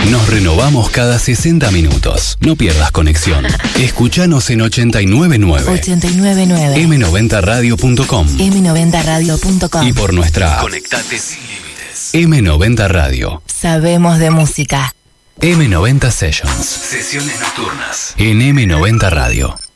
Nos renovamos cada 60 minutos. No pierdas conexión. Escuchanos en 899. 899. M90radio.com. M90radio.com. Y por nuestra Conectate sin límites. M90 Radio. Sabemos de música. M90 Sessions. Sesiones nocturnas. En M90 Radio.